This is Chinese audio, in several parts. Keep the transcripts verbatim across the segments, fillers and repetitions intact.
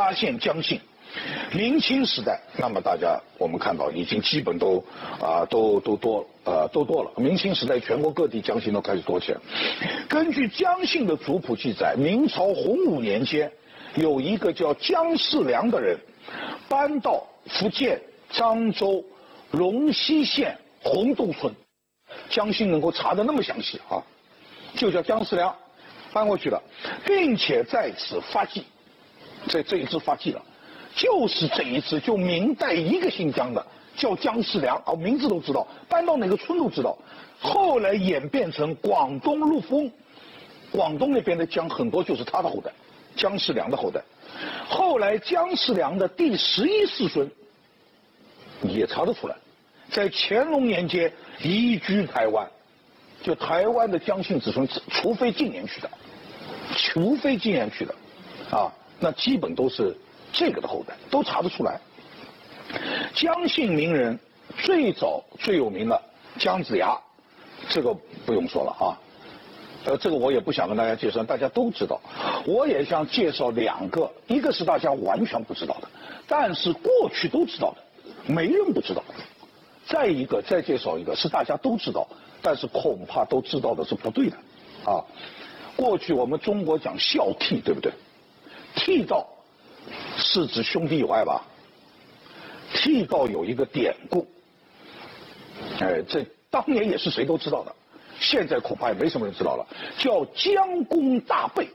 发现姜姓。明清时代，那么大家我们看到已经基本都啊、呃、都都多呃都多了。明清时代全国各地姜姓都开始多起来。根据姜姓的族谱记载，明朝洪武年间，有一个叫姜世良的人，搬到福建漳州龙溪县洪渡村。姜姓能够查得那么详细啊，就叫姜世良，搬过去了，并且在此发迹，这这一支发迹了。就是这一支，就明代一个姓姜的叫姜世良，啊，名字都知道，搬到哪个村都知道。后来演变成广东陆丰，广东那边的姜很多就是他的后代，姜世良的后代。后来姜世良的第十一世孙也查得出来，在乾隆年间移居台湾，就台湾的姜姓子孙，除非近年去的，除非近年去的，啊，那基本都是这个的后代，都查得出来。姜姓名人最早最有名的姜子牙，这个不用说了啊，呃，这个我也不想跟大家介绍，大家都知道。我也想介绍两个，一个是大家完全不知道的，但是过去都知道的，没人不知道。再一个，再介绍一个是大家都知道，但是恐怕都知道的是不对的啊。过去我们中国讲孝悌，对不对？悌道是指兄弟友爱吧？悌道有一个典故，哎，这当年也是谁都知道的，现在恐怕也没什么人知道了，叫姜公大被。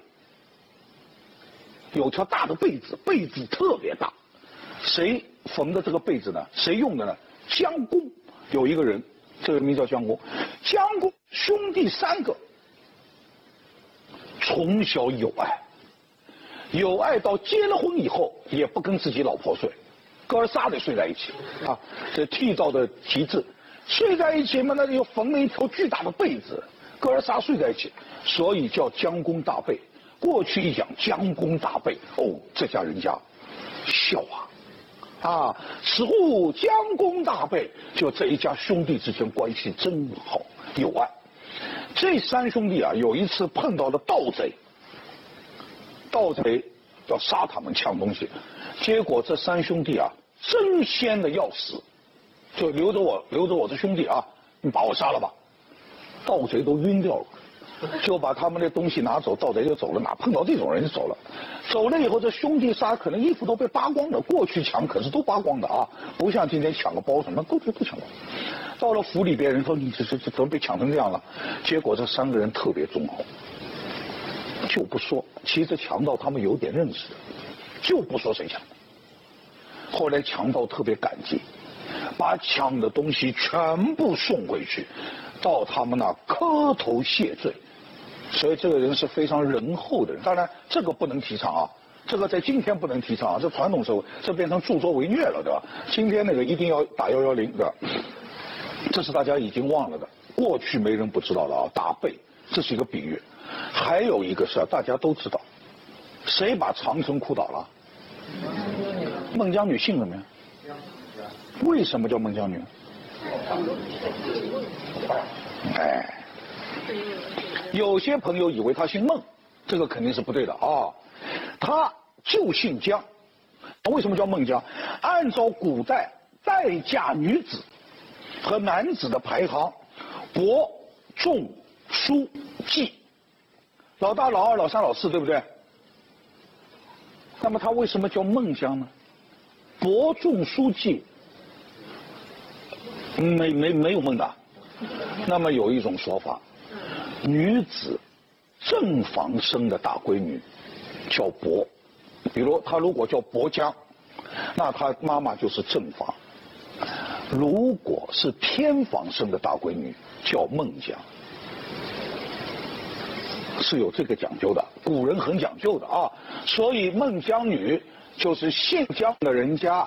有条大的被子，被子特别大，谁缝的这个被子呢？谁用的呢？姜公，有一个人，这个名叫姜公。姜公兄弟三个，从小有爱，有爱到结了婚以后也不跟自己老婆睡，哥儿仨得睡在一起啊，这缔造的极致。睡在一起嘛，那就缝了一条巨大的被子，哥儿仨睡在一起，所以叫姜公大被。过去一讲姜公大被，哦，这家人家孝啊，啊，此户姜公大被，就这一家兄弟之间关系真好，有爱。这三兄弟啊，有一次碰到了盗贼，盗贼要杀他们抢东西，结果这三兄弟啊，争先的要死，就留着我，留着我这兄弟啊，你把我杀了吧。盗贼都晕掉了，就把他们的东西拿走，盗贼就走了，哪碰到这种人就走了。走了以后，这兄弟仨可能衣服都被扒光了，过去抢可是都扒光的啊，不像今天抢个包什么，过去都抢光。到了府里边，人说你这这这怎么被抢成这样了？结果这三个人特别忠厚，就不说。其实强盗他们有点认识，就不说谁抢。后来强盗特别感激，把抢的东西全部送回去，到他们那磕头谢罪。所以这个人是非常仁厚的人。当然这个不能提倡啊，这个在今天不能提倡啊，这传统社会这变成助纣为虐了，对吧？今天那个一定要打幺幺零，对吧？这是大家已经忘了的，过去没人不知道的啊。打背，这是一个比喻。还有一个事大家都知道，谁把长城哭倒了？孟姜女姓什么呀？为什么叫孟姜女？哎，有些朋友以为她姓孟，这个肯定是不对的啊。她就姓姜，为什么叫孟姜？按照古代待嫁女子和男子的排行，伯、仲、叔、季，老大、老二、老三、老四，对不对？那么他为什么叫孟姜呢？伯、仲、叔、季，没没没有孟的。那么有一种说法，女子正房生的大闺女叫伯，比如她如果叫伯姜，那她妈妈就是正房。如果是偏房生的大闺女叫孟姜，是有这个讲究的，古人很讲究的啊。所以孟姜女就是姓姜的人家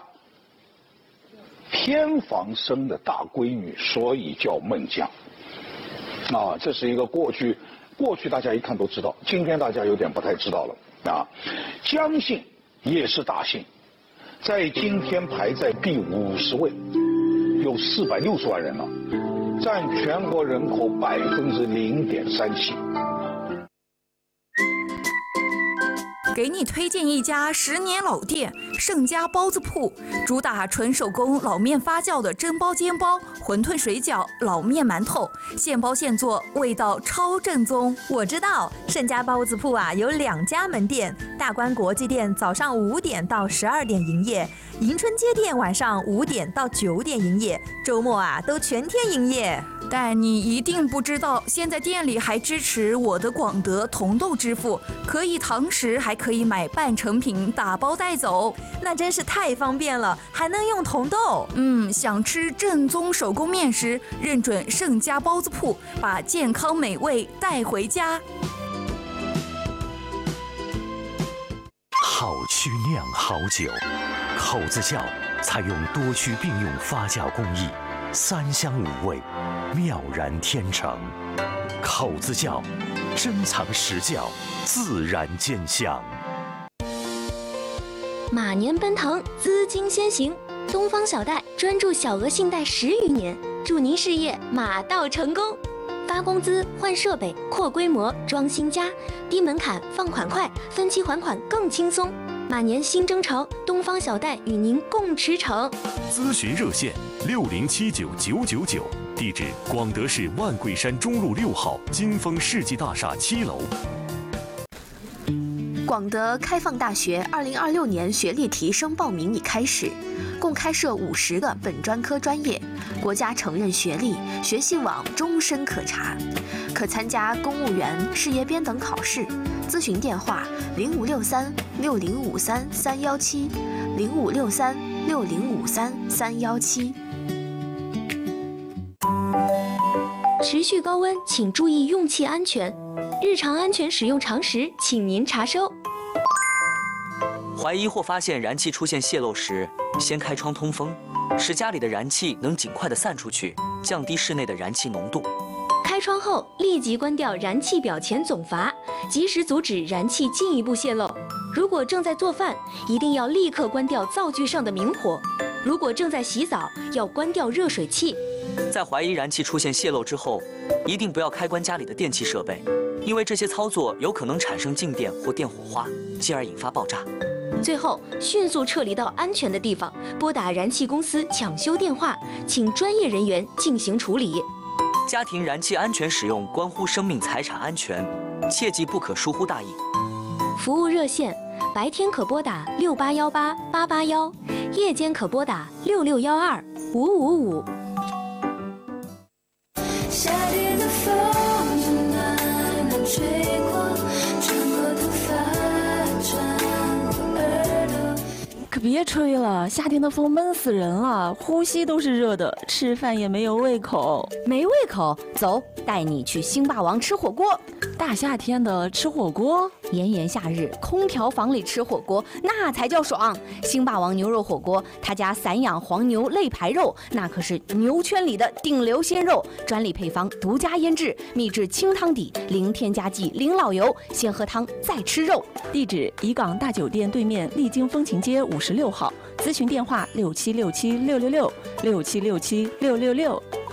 偏房生的大闺女，所以叫孟姜啊。这是一个过去过去大家一看都知道，今天大家有点不太知道了啊。姜姓也是大姓，在今天排在第五十位，有四百六十万人了，占全国人口百分之零点三七。 给你推荐一家十年老店盛家包子铺，主打纯手工老面发酵的蒸包、煎包、馄饨、水饺、老面、馒头，现包现做，味道超正宗。 我知道盛家包子铺啊有两家门店，大观国际店早上五点到十二点营业，迎春街店晚上五点到九点营业，周末啊都全天营业。 但你一定不知道，现在店里还支持我的广德同豆支付，可以堂食，还可以买半成品打包带走， 那真是太方便了，还能用同豆。 嗯，想吃正宗手工面食，认准盛家包子铺，把健康美味带回家。 好曲酿好酒，口子窖采用多区并用发酵工艺，三香五味，妙然天成。口子窖，珍藏实窖，自然见香。 马年奔腾，资金先行。东方小贷专注小额信贷十余年，祝您事业马到成功。发工资、换设备、扩规模、装新家，低门槛，放款快，分期还款更轻松。马年新征程，东方小贷与您共驰骋。 咨询热线六零七九九九九，地址广德市万桂山中路六号金丰世纪大厦七楼。 广德开放大学二零二六年学历提升报名已开始，共开设五十个本专科专业，国家承认学历，学习网终身可查，可参加公务员、事业编等考试。咨询电话零五六三六零五三三幺七，零五六三六零五三三幺七。 持续高温，请注意用气安全。日常安全使用常识，请您查收。 怀疑或发现燃气出现泄漏时，先开窗通风，使家里的燃气能尽快的散出去，降低室内的燃气浓度。 开窗后立即关掉燃气表前总阀，及时阻止燃气进一步泄漏。如果正在做饭，一定要立刻关掉灶具上的明火；如果正在洗澡，要关掉热水器。 在怀疑燃气出现泄漏之后，一定不要开关家里的电气设备，因为这些操作有可能产生静电或电火花，进而引发爆炸。 最后，迅速撤离到安全的地方，拨打燃气公司抢修电话，请专业人员进行处理。 家庭燃气安全使用关乎生命财产安全，切记不可疏忽大意。 服务热线：白天可拨打六八幺八八八幺，夜间可拨打六六幺二五五五。 夏天的风慢慢吹过，穿过头发，穿过耳朵。 可别吹了，夏天的风闷死人了，呼吸都是热的，吃饭也没有胃口。 没胃口，走，带你去星霸王吃火锅。 大夏天的吃火锅， 炎炎夏日，空调房里吃火锅那才叫爽。星霸王牛肉火锅，他家散养黄牛肋排肉，那可是牛圈里的顶流鲜肉，专利配方，独家腌制，秘制清汤底，零添加剂，零老油，先喝汤再吃肉。 地址：怡港大酒店对面丽晶风情街五十六号，咨询电话六七六七六六六六七六七六六六。